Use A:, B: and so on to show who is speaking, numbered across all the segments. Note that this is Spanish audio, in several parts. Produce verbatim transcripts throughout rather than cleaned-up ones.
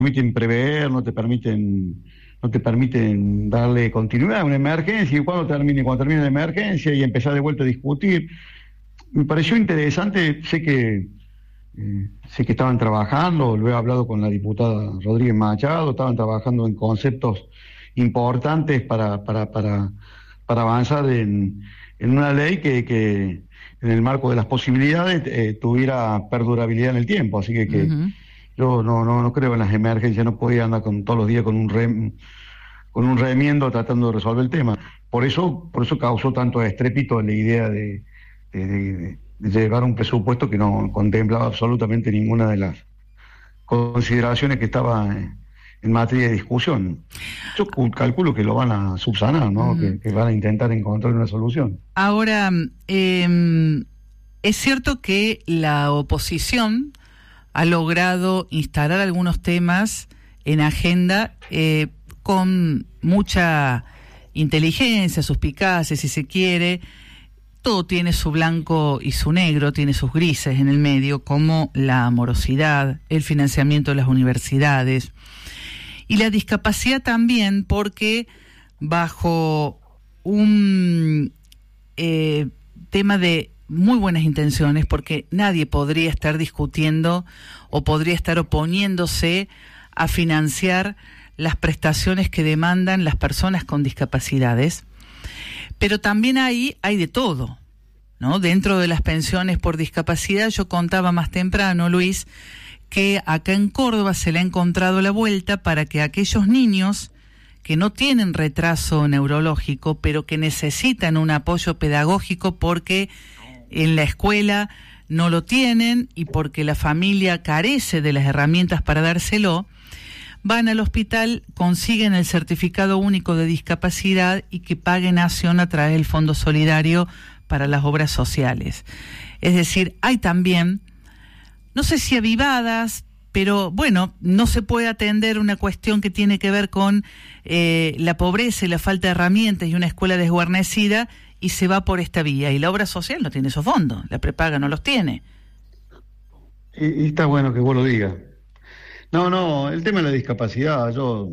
A: permiten prever, no te permiten, no te permiten darle continuidad a una emergencia, y cuando termine, cuando termine la emergencia y empezar de vuelta a discutir. Me pareció interesante, sé que eh, sé que estaban trabajando, lo he hablado con la diputada Rodríguez Machado, estaban trabajando en conceptos importantes para, para, para, para avanzar en, en una ley que, que en el marco de las posibilidades eh, tuviera perdurabilidad en el tiempo, así que, que uh-huh. yo no, no, no creo en las emergencias, no podía andar con, todos los días con un rem, con un remiendo tratando de resolver el tema. Por eso, por eso causó tanto estrépito la idea de, de, de, de llevar un presupuesto que no contemplaba absolutamente ninguna de las consideraciones que estaba en, en materia de discusión. Yo calculo que lo van a subsanar, ¿no? Uh-huh. que, que van a intentar encontrar una solución.
B: Ahora, eh, es cierto que la oposición ha logrado instalar algunos temas en agenda eh, con mucha inteligencia, suspicacia, si se quiere. Todo tiene su blanco y su negro, tiene sus grises en el medio, como la morosidad, el financiamiento de las universidades y la discapacidad también, porque bajo un eh, tema de muy buenas intenciones, porque nadie podría estar discutiendo o podría estar oponiéndose a financiar las prestaciones que demandan las personas con discapacidades, pero también ahí hay de todo, ¿no? Dentro de las pensiones por discapacidad, yo contaba más temprano, Luis, que acá en Córdoba se le ha encontrado la vuelta para que aquellos niños que no tienen retraso neurológico, pero que necesitan un apoyo pedagógico porque en la escuela no lo tienen y porque la familia carece de las herramientas para dárselo, van al hospital, consiguen el certificado único de discapacidad y que pague Nación a través del Fondo Solidario para las obras sociales. Es decir, hay también, no sé si avivadas, pero bueno, no se puede atender una cuestión que tiene que ver con eh, la pobreza y la falta de herramientas y una escuela desguarnecida y se va por esta vía. Y la obra social no tiene esos fondos, la prepaga no los tiene.
A: Y, y está bueno que vos lo digas. No, no, el tema de la discapacidad, yo,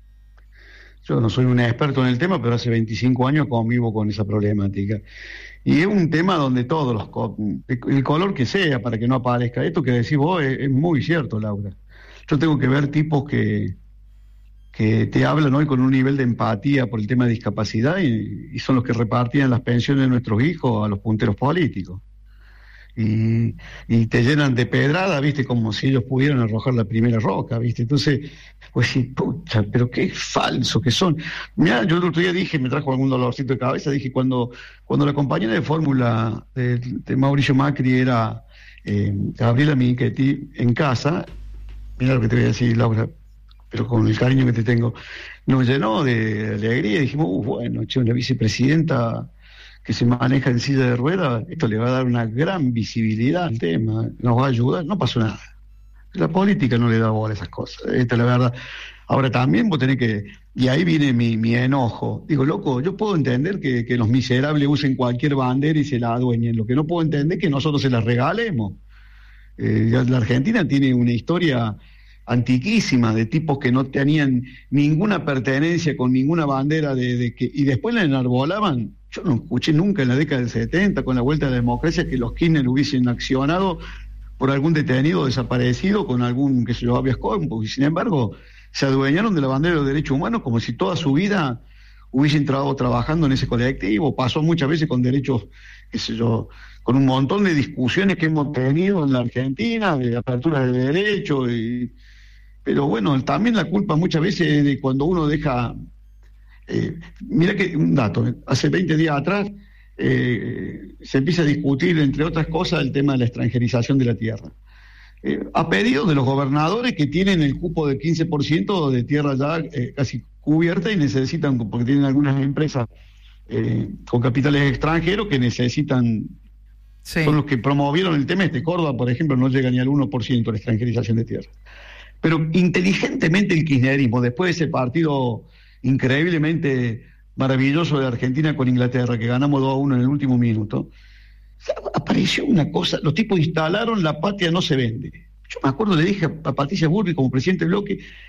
A: yo no soy un experto en el tema, pero hace veinticinco años convivo con esa problemática. Y es un tema donde todos los, el color que sea, para que no aparezca, esto que decís vos es, es muy cierto, Laura. Yo tengo que ver tipos que, que te hablan hoy con un nivel de empatía por el tema de discapacidad y, y son los que repartían las pensiones de nuestros hijos a los punteros políticos. Y, y te llenan de pedrada, ¿viste? Como si ellos pudieran arrojar la primera roca, ¿viste? Entonces, pues sí, pucha, pero qué falso que son. Mirá, yo el otro día dije, me trajo algún dolorcito de cabeza, dije, cuando, cuando la compañera de fórmula de, de Mauricio Macri era eh, Gabriela Michetti en casa, mira lo que te voy a decir, Laura, pero con el cariño que te tengo, nos llenó de alegría y dijimos, uh, bueno, che, una vicepresidenta que se maneja en silla de ruedas, esto le va a dar una gran visibilidad al tema, nos va a ayudar, no pasó nada. La política no le da bola a esas cosas, esta es la verdad. Ahora también vos tenés que, y ahí viene mi, mi enojo, digo, loco, yo puedo entender que, que los miserables usen cualquier bandera y se la adueñen, lo que no puedo entender es que nosotros se la regalemos. Eh, la Argentina tiene una historia antiquísima de tipos que no tenían ninguna pertenencia con ninguna bandera de, de que, y después la enarbolaban. Yo no escuché nunca en la década del setenta, con la vuelta de la democracia, que los Kirchner hubiesen accionado por algún detenido desaparecido con algún, que se yo, habeas corpus, y sin embargo se adueñaron de la bandera de los derechos humanos como si toda su vida hubiesen estado trabajando en ese colectivo. Pasó muchas veces con derechos, qué sé yo, con un montón de discusiones que hemos tenido en la Argentina, de apertura de derechos, y, pero bueno, también la culpa muchas veces es de cuando uno deja... Eh, mira que un dato, hace veinte días atrás eh, se empieza a discutir, entre otras cosas, el tema de la extranjerización de la tierra. Eh, a pedido de los gobernadores que tienen el cupo del quince por ciento de tierra ya eh, casi cubierta y necesitan, porque tienen algunas empresas eh, con capitales extranjeros que necesitan, sí. Son los que promovieron el tema este. Córdoba, por ejemplo, no llega ni al uno por ciento de la extranjerización de tierra. Pero inteligentemente el kirchnerismo, después de ese partido increíblemente maravilloso de Argentina con Inglaterra, que ganamos dos a uno en el último minuto, apareció una cosa, los tipos instalaron la patria no se vende. Yo me acuerdo, le dije a Patricia Burri como presidente del bloque,